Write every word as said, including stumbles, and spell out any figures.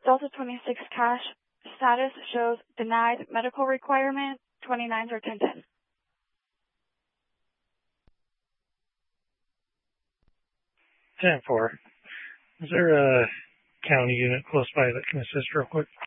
Delta twenty-six cash status shows denied medical requirement, twenty-nines or ten ten. ten four. Is there a county unit close by that can assist real quick?